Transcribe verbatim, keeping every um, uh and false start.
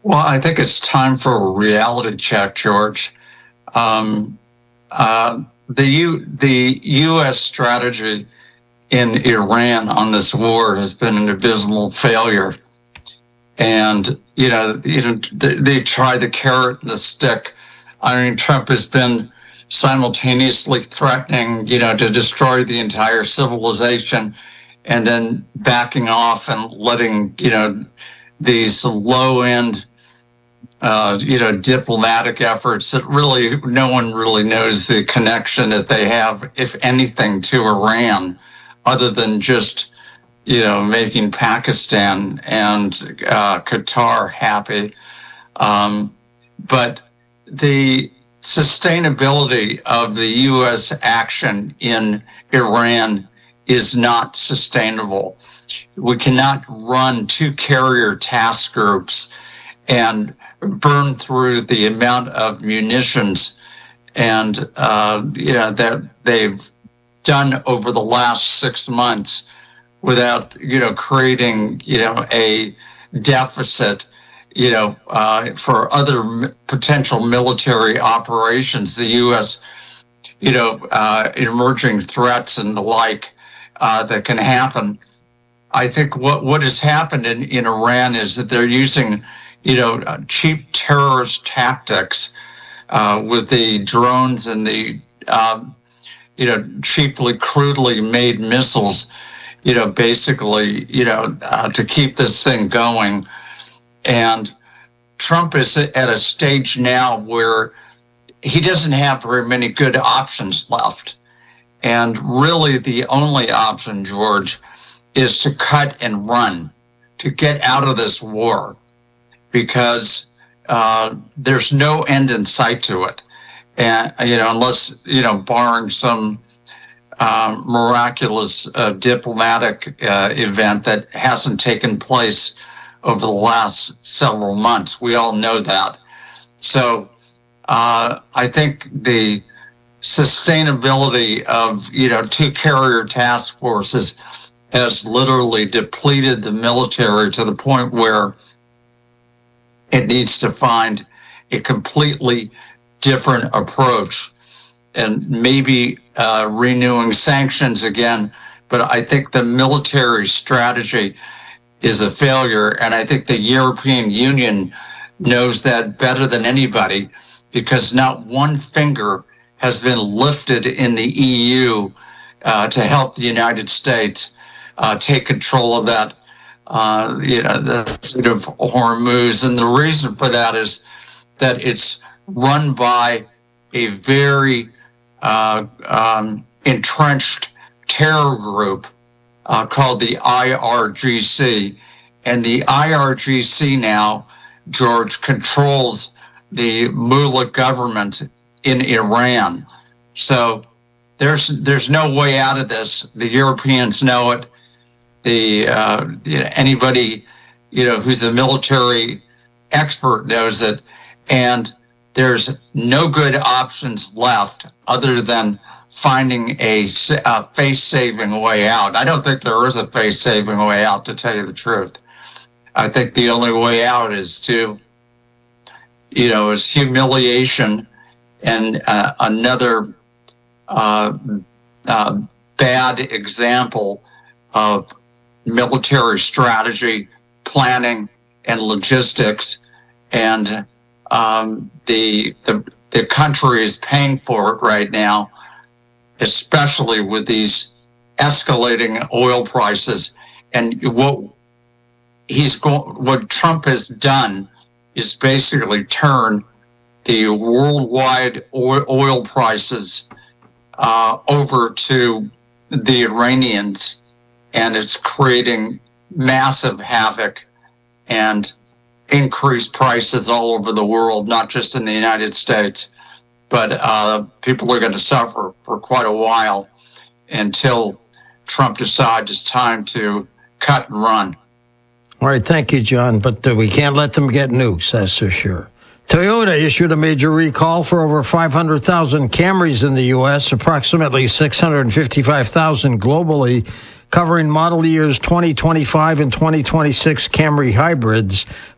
Well, I think it's time for a reality check, George. Um, uh, the U the U S strategy in Iran on this war has been an abysmal failure. And, you know, you know they, they tried the carrot and the stick. I mean, Trump has been simultaneously threatening, you know, to destroy the entire civilization and then backing off and letting, you know, these low end, uh, you know, diplomatic efforts that really no one really knows the connection that they have, if anything, to Iran, other than just, you know, making Pakistan and uh, Qatar happy. Um, but the sustainability of the U S action in Iran is not sustainable. We cannot run two carrier task groups and burn through the amount of munitions and uh, you know that they've done over the last six months without you know creating you know a deficit you know uh, for other m- potential military operations. The U S you know uh, emerging threats and the like uh, that can happen. I think what what has happened in, in Iran is that they're using you know, uh, cheap terrorist tactics uh, with the drones and the, um, you know, cheaply, crudely made missiles, you know, basically, you know, uh, to keep this thing going. And Trump is at a stage now where he doesn't have very many good options left. And really the only option, George, is to cut and run, to get out of this war, because uh, there's no end in sight to it. And, you know, unless, you know, barring some uh, miraculous uh, diplomatic uh, event that hasn't taken place over the last several months. We all know that. So uh, I think the sustainability of, you know, two carrier task forces has literally depleted the military to the point where it needs to find a completely different approach and maybe uh, renewing sanctions again. But I think the military strategy is a failure. And I think the European Union knows that better than anybody, because not one finger has been lifted in the E U uh, to help the United States uh, take control of that Uh, you know, the sort of Hormuz. And the reason for that is that it's run by a very uh, um, entrenched terror group uh, called the I R G C. And the I R G C now, George, controls the mullah government in Iran. So there's there's no way out of this. The Europeans know it. The uh, you know, anybody you know who's the military expert knows it, and there's no good options left other than finding a, a face-saving way out. I don't think there is a face-saving way out, to tell you the truth. I think the only way out is to, you know, is humiliation and uh, another uh, uh, bad example of military strategy, planning, and logistics, and um, the, the the country is paying for it right now, especially with these escalating oil prices. And what he's going, what Trump has done, is basically turn the worldwide oil, oil prices uh, over to the Iranians. And it's creating massive havoc and increased prices all over the world, not just in the United States. But uh, people are going to suffer for quite a while until Trump decides it's time to cut and run. All right, thank you, John. But uh, we can't let them get nukes, that's for sure. Toyota issued a major recall for over five hundred thousand Camrys in the U S, approximately six hundred fifty-five thousand globally, covering model years twenty twenty-five and twenty twenty-six Camry hybrids.